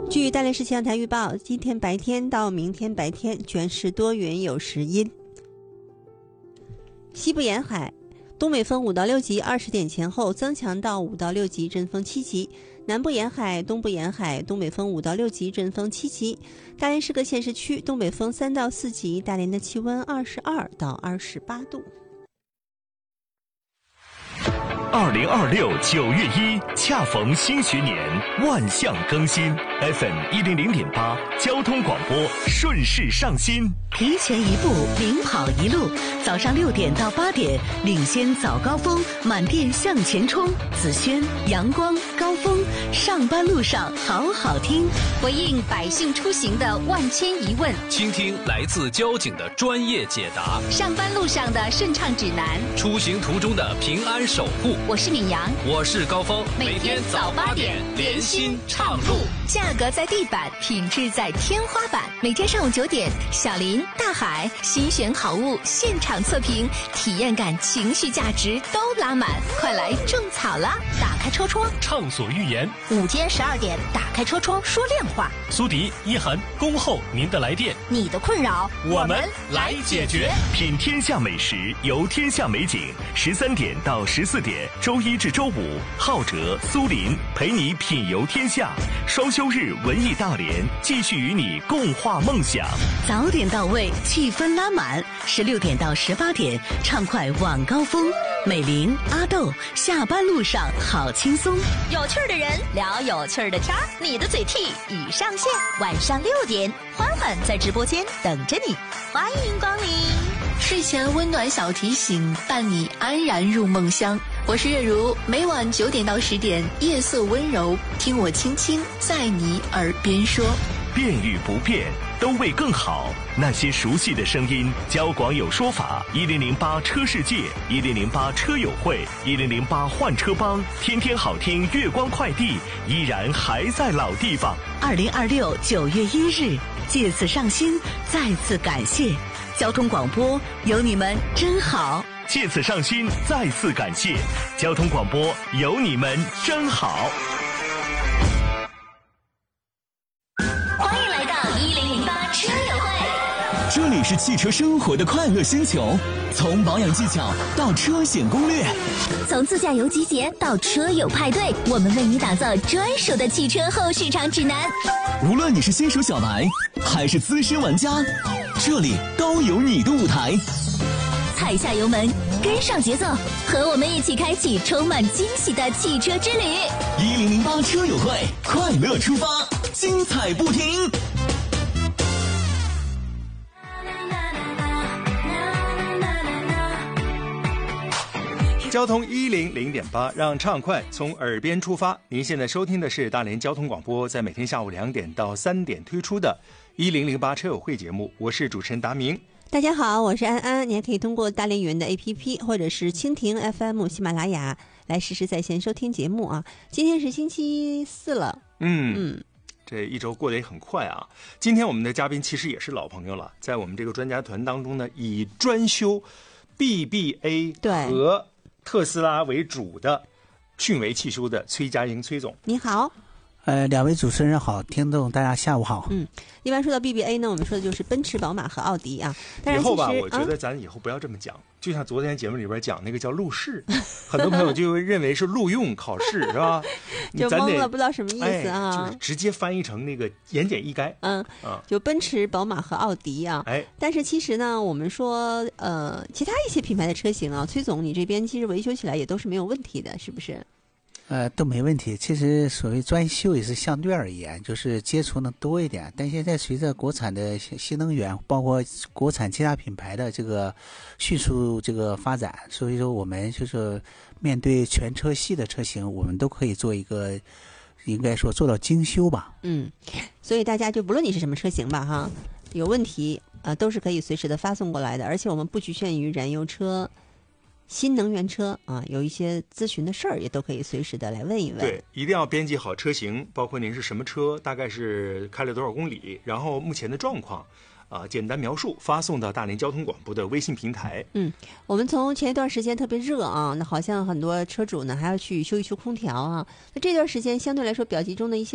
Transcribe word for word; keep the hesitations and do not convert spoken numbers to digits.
据大连市气象台预报，今天白天到明天白天全市多云有时阴。西部沿海东北风五到六级，二十点前后增强到五到六级，阵风七级。南部沿海、东部沿海东北风五到六级，阵风七级。大连市各县市区东北风三到四级，大连的气温二十二到二十八度。 二零二六九月一，恰逢新学年，万象更新。F M 一零零点八，交通广播顺势上新。 提前一步，领跑一路。早上六点到八点，领先早高峰，满电向前冲。子轩、阳光、高峰，上班路上好好听。 回应百姓出行的万千疑问， 倾听来自交警的专业解答。 上班路上的顺畅指南， 出行途中的平安守护。 我是敏阳， 我是高峰， 每天早八点，连心畅路。价格在地板，品质在天花板。每天上午九点，小林、大海新选好物现场测评，体验感、情绪价值都拉满，快来种草啦！打开车窗， 畅所欲言。 午间十二点，打开车窗说亮话。 苏迪、一涵恭候您的来电， 你的困扰我们来解决。 品天下美食，游天下美景。十三点到十四点，周一至周五，浩哲、苏林陪你品游天下。双休日文艺大连，继续与你共话梦想。 早点到位，气氛拉满。十六点到十八点，畅快晚高峰。美玲、阿豆，下班路上好轻松。 有趣的人聊有趣的天儿，你的嘴替已上线。晚上六点，欢欢在直播间等着你，欢迎光临。 睡前温暖小提醒，伴你安然入梦乡。我是月如，每晚九点到十点，夜色温柔，听我轻轻在你耳边说。 变与不变，都为更好。那些熟悉的声音，交广有说法，一零零八车世界，一零零八车友会，一零零八换车帮，天天好听，月光快递依然还在老地方。 二零二六九月一日，借此上新，再次感谢交通广播，有你们真好。 借此上新，再次感谢交通广播，有你们真好。 欢迎来到一零零八车友会， 这里是汽车生活的快乐星球，从保养技巧到车险攻略， 从自驾游集结到车友派对，我们为你打造专属的汽车后市场指南。 无论你是新手小白还是资深玩家，这里都有你的舞台。 踩下油门，跟上节奏，和我们一起开启充满惊喜的汽车之旅。 一零零八车友会，快乐出发，精彩不停。 交通一零零点八，让畅快从耳边出发。您现在收听的是大连交通广播，在每天下午两点到三点推出的一零零八车友会节目，我是主持人达明。 大家好，我是安安，你还可以通过大连语言的 A P P 或者是蜻蜓 F M、喜马拉雅来实时在线收听节目啊。今天是星期四了， 嗯嗯， 这一周过得也很快啊。今天我们的嘉宾其实也是老朋友了，在我们这个专家团当中呢，以专修 B B A 和特斯拉为主的讯维汽修的崔家英崔总， 你好。 呃，两位主持人好，听众大家下午好。 嗯，一般说到 B B A 呢，我们说的就是奔驰、宝马和奥迪啊。但是以后吧，我觉得咱以后不要这么讲，啊、就像昨天节目里边讲那个叫路试，很多朋友就认为是录用考试，是吧？ 就懵了，不知道什么意思啊、 哎。就是直接翻译成那个言简意赅。 嗯啊，就奔驰、宝马和奥迪啊。 哎， 但是其实呢，我们说呃，其他一些品牌的车型啊，崔总，你这边其实维修起来也都是没有问题的，是不是？ 呃，都没问题。其实所谓专修也是相对而言，就是接触能多一点。但现在随着国产的新能源，包括国产其他品牌的这个迅速这个发展，所以说我们就是面对全车系的车型，我们都可以做一个，应该说做到精修吧。 嗯，所以大家就不论你是什么车型吧，哈，有问题呃都是可以随时的发送过来的，而且我们不局限于燃油车。新能源车啊，有一些咨询的事儿也都可以随时的来问一问。 对，一定要编辑好车型，包括您是什么车，大概是开了多少公里，然后目前的状况，啊、呃，简单描述发送到大连交通广播的微信平台。 嗯，我们从前一段时间特别热啊，那好像很多车主呢还要去修一修空调啊，那这段时间相对来说比较集中的一些。